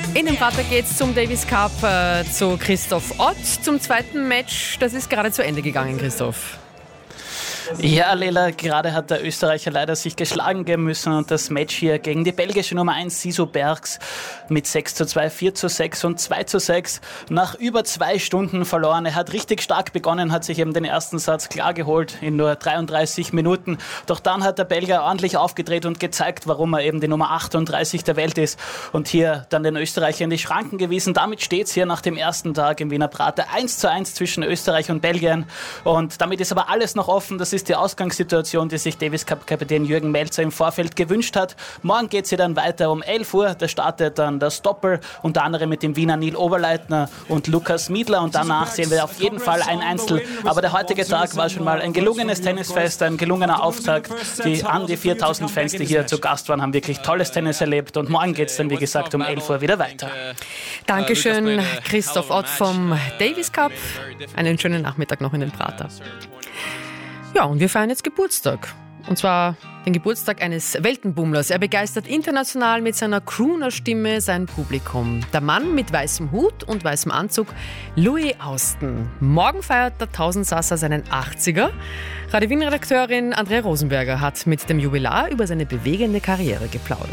In dem Prater geht es zum Davis Cup zu Christoph Ott. Zum zweiten Match, das ist gerade zu Ende gegangen, Christoph. Ja, Lela, gerade hat der Österreicher leider sich geschlagen geben müssen und das Match hier gegen die belgische Nummer 1 Siso Bergs mit 6:2, 4:6 und 2:6 nach über 2 Stunden verloren. Er hat richtig stark begonnen, hat sich eben den ersten Satz klar geholt in nur 33 Minuten. Doch dann hat der Belgier ordentlich aufgedreht und gezeigt, warum er eben die Nummer 38 der Welt ist und hier dann den Österreicher in die Schranken gewiesen. Damit steht es hier nach dem ersten Tag im Wiener Prater 1:1 zwischen Österreich und Belgien und damit ist aber alles noch offen. Das ist die Ausgangssituation, die sich Davis Cup-Kapitän Jürgen Melzer im Vorfeld gewünscht hat. Morgen geht es hier dann weiter um 11 Uhr. Da startet dann das Doppel, unter anderem mit dem Wiener Neil Oberleitner und Lukas Miedler. Und danach sehen wir auf jeden Fall ein Einzel. Aber der heutige Tag war schon mal ein gelungenes Tennisfest, ein gelungener Auftakt. Die 4.000 Fans, die hier zu Gast waren, haben wirklich tolles Tennis erlebt. Und morgen geht es dann, wie gesagt, um 11 Uhr wieder weiter. Dankeschön, Christoph Ott vom Davis Cup. Einen schönen Nachmittag noch in den Prater. Ja, und wir feiern jetzt Geburtstag. Und zwar den Geburtstag eines Weltenbummlers. Er begeistert international mit seiner Crooner-Stimme sein Publikum. Der Mann mit weißem Hut und weißem Anzug, Louis Austin. Morgen feiert der Tausendsasser seinen 80er. Radio Wien-Redakteurin Andrea Rosenberger hat mit dem Jubilar über seine bewegende Karriere geplaudert.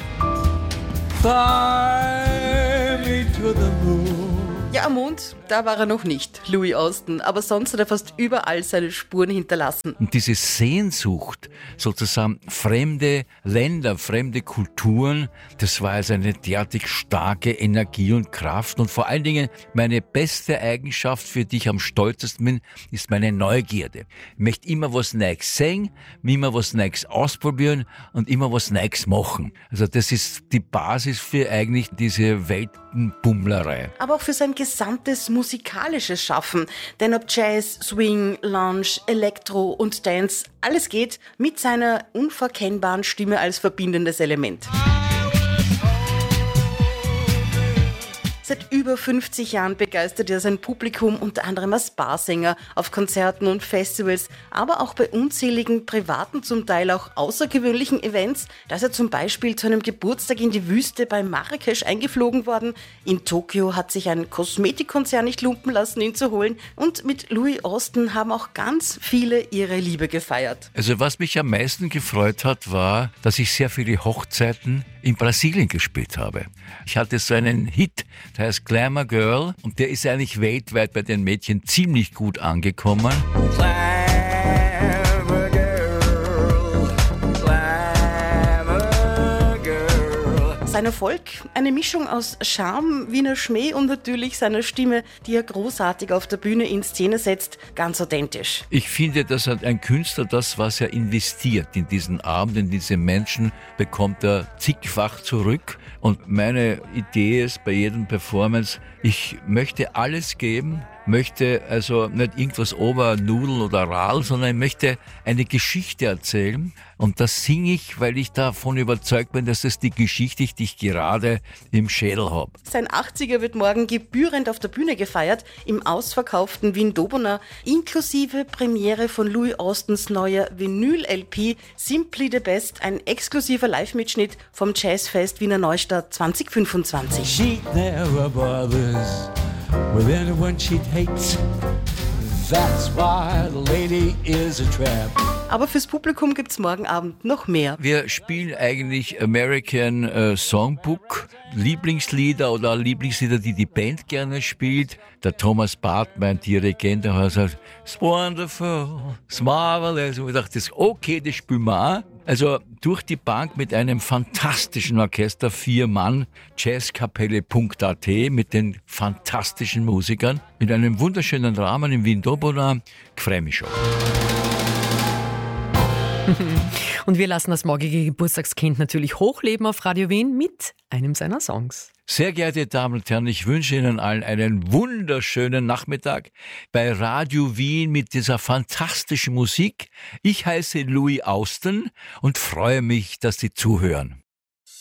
Fly me to the moon. Ja, am Mond, da war er noch nicht, Louis Austin, aber sonst hat er fast überall seine Spuren hinterlassen. Und diese Sehnsucht, sozusagen fremde Länder, fremde Kulturen, das war also eine derartig starke Energie und Kraft. Und vor allen Dingen meine beste Eigenschaft, für die ich am stolzesten bin, ist meine Neugierde. Ich möchte immer was Neues sehen, immer was Neues ausprobieren und immer was Neues machen. Also das ist die Basis für eigentlich diese Weltenbummlerei. Aber auch für sein gesamtes musikalisches Schaffen. Denn ob Jazz, Swing, Lounge, Elektro und Dance, alles geht mit seiner unverkennbaren Stimme als verbindendes Element. Seit über 50 Jahren begeistert er sein Publikum, unter anderem als Barsänger auf Konzerten und Festivals, aber auch bei unzähligen privaten, zum Teil auch außergewöhnlichen Events. Da ist er zum Beispiel zu einem Geburtstag in die Wüste bei Marrakesch eingeflogen worden. In Tokio hat sich ein Kosmetikkonzern nicht lumpen lassen, ihn zu holen. Und mit Louis Austin haben auch ganz viele ihre Liebe gefeiert. Also was mich am meisten gefreut hat, war, dass ich sehr viele Hochzeiten in Brasilien gespielt habe. Ich hatte so einen Hit, der heißt Glamour Girl und der ist eigentlich weltweit bei den Mädchen ziemlich gut angekommen. Glamour Girl. Sein Erfolg, eine Mischung aus Charme, Wiener Schmäh und natürlich seiner Stimme, die er großartig auf der Bühne in Szene setzt, ganz authentisch. Ich finde, dass ein Künstler das, was er investiert in diesen Abend, in diese Menschen, bekommt er zigfach zurück. Und meine Idee ist bei jedem Performance, ich möchte alles geben, möchte also nicht irgendwas Obernudeln oder Rahl, sondern ich möchte eine Geschichte erzählen. Und das singe ich, weil ich davon überzeugt bin, dass das die Geschichte ist, die ich gerade im Schädel habe. Sein 80er wird morgen gebührend auf der Bühne gefeiert, im ausverkauften Wien Dobona, inklusive Premiere von Louis Austins neuer Vinyl-LP Simply the Best, ein exklusiver Live-Mitschnitt vom Jazzfest Wiener Neustadt 2025. She never bothers with anyone she hates. That's why the lady is a tramp. Aber fürs Publikum gibt's morgen Abend noch mehr. Wir spielen eigentlich American Songbook, Lieblingslieder oder Lieblingslieder, die die Band gerne spielt. Der Thomas Barth, mein Dirigent, der hat gesagt, it's wonderful, it's marvelous. Und ich dachte, okay, das spielen wir auch. Also durch die Bank mit einem fantastischen Orchester, 4 Mann, jazzkapelle.at mit den fantastischen Musikern, mit einem wunderschönen Rahmen im Wien Dobona. Ich freue mich schon. Und wir lassen das morgige Geburtstagskind natürlich hochleben auf Radio Wien mit einem seiner Songs. Sehr geehrte Damen und Herren, ich wünsche Ihnen allen einen wunderschönen Nachmittag bei Radio Wien mit dieser fantastischen Musik. Ich heiße Louis Austin und freue mich, dass Sie zuhören.